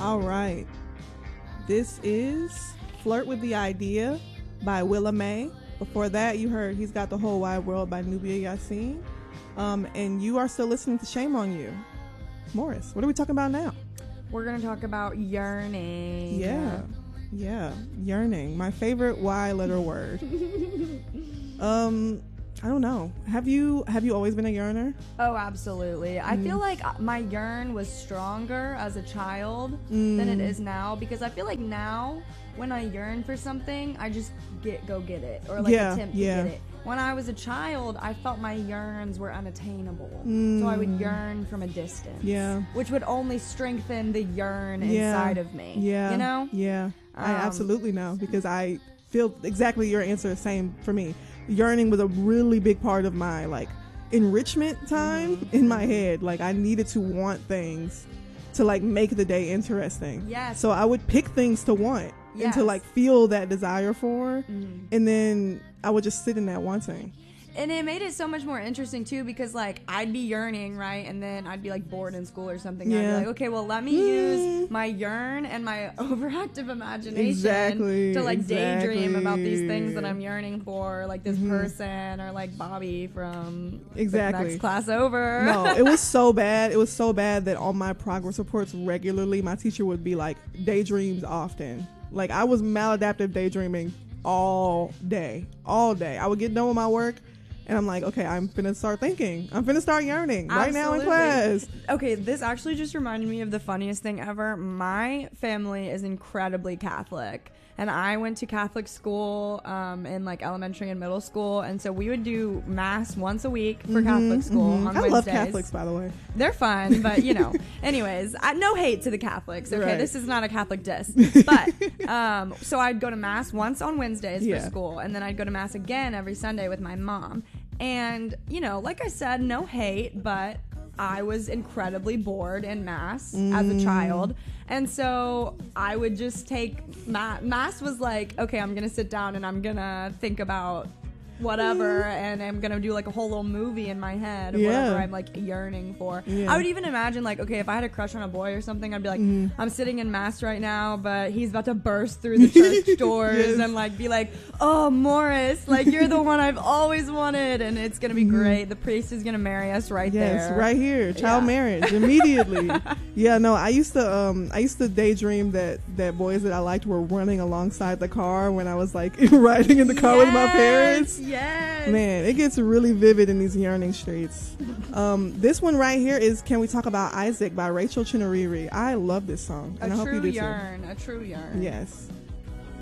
All right. This is Flirt with the Idea by Willa May. Before that, you heard He's Got the Whole Wide World by Nubia Yassin. And you are still listening to Shame on You. Morris, what are we talking about now? We're going to talk about yearning. Yeah. Yearning. My favorite Y letter word. I don't know. Have you always been a yearner? Oh, absolutely. I feel like my yearn was stronger as a child than it is now, because I feel like now when I yearn for something, I just go get it, or like attempt to get it. When I was a child, I felt my yearns were unattainable, so I would yearn from a distance. Yeah, which would only strengthen the yearn inside of me. Yeah, you know. Yeah, I absolutely know, because I feel exactly your answer is same for me. Yearning was a really big part of my like enrichment time in my head. Like I needed to want things to like make the day interesting. Yes. So I would pick things to want and to like feel that desire for, and then I would just sit in that wanting. And it made it so much more interesting too, because like I'd be yearning, right, and then I'd be like bored in school or something. Yeah. I'd be like, okay, well, let me use my yearn and my overactive imagination to like daydream about these things that I'm yearning for, like this person, or like Bobby from the next class over. No, it was so bad. It was so bad that on my progress reports regularly, my teacher would be like, daydreams often. Like I was maladaptive daydreaming all day. I would get done with my work, and I'm like, okay, I'm finna start thinking. I'm finna start yearning right now in class. Okay, this actually just reminded me of the funniest thing ever. My family is incredibly Catholic, and I went to Catholic school in like elementary and middle school, and so we would do mass once a week for Catholic school on Wednesdays. I love Catholics, by the way. They're fun, but you know. Anyways, no hate to the Catholics. Okay, this is not a Catholic diss. But so I'd go to mass once on Wednesdays for school, and then I'd go to mass again every Sunday with my mom. And you know, like I said, no hate, but I was incredibly bored in mass as a child, and so I would just take mass was like, okay, I'm gonna sit down and I'm gonna think about whatever, and I'm gonna do like a whole little movie in my head of whatever I'm like yearning for. I would even imagine like, okay, if I had a crush on a boy or something, I'd be like, I'm sitting in mass right now, but he's about to burst through the church doors and like be like, oh, Morris, like you're the one I've always wanted, and it's gonna be great. The priest is gonna marry us right there. Yes, right here, child marriage immediately. No, I used to daydream that boys that I liked were running alongside the car when I was like riding in the car with my parents. Yes. Man, it gets really vivid in these yearning streets. This one right here is Can We Talk About Isaac by Rachel Chinariri. I love this song, and I hope you do too. A true yearn. Yes.